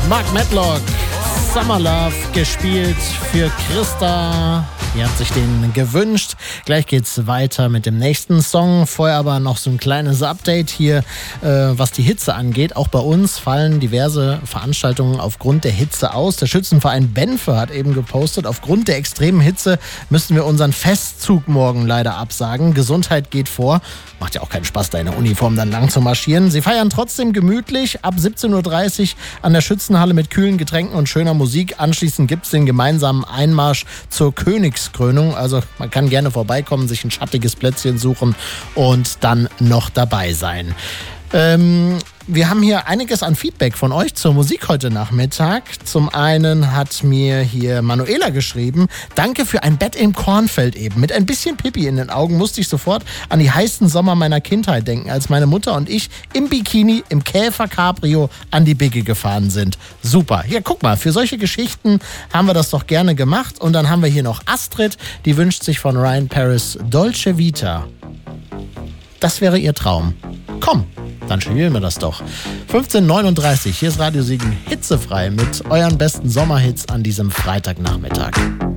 Mark Medlock, Summer Love, gespielt für Christa. Die hat sich den gewünscht. Gleich geht's weiter mit dem nächsten Song. Vorher aber noch so ein kleines Update hier, was die Hitze angeht. Auch bei uns fallen diverse Veranstaltungen aufgrund der Hitze aus. Der Schützenverein Benfe hat eben gepostet, aufgrund der extremen Hitze müssen wir unseren Festzug morgen leider absagen. Gesundheit geht vor. Macht ja auch keinen Spaß, da in der Uniform dann lang zu marschieren. Sie feiern trotzdem gemütlich ab 17.30 Uhr an der Schützenhalle mit kühlen Getränken und schöner Musik. Anschließend gibt es den gemeinsamen Einmarsch zur Königskrönung. Also man kann gerne vorbeikommen, sich ein schattiges Plätzchen suchen und dann noch dabei sein. Wir haben hier einiges an Feedback von euch zur Musik heute Nachmittag. Zum einen hat mir hier Manuela geschrieben, danke für ein Bett im Kornfeld eben. Mit ein bisschen Pipi in den Augen musste ich sofort an die heißen Sommer meiner Kindheit denken, als meine Mutter und ich im Bikini, im Käfer Cabrio an die Bigge gefahren sind. Super. Ja, guck mal, für solche Geschichten haben wir das doch gerne gemacht. Und dann haben wir hier noch Astrid, die wünscht sich von Ryan Paris Dolce Vita. Das wäre ihr Traum. Komm, dann spielen wir das doch. 15:39, hier ist Radio Siegen hitzefrei mit euren besten Sommerhits an diesem Freitagnachmittag.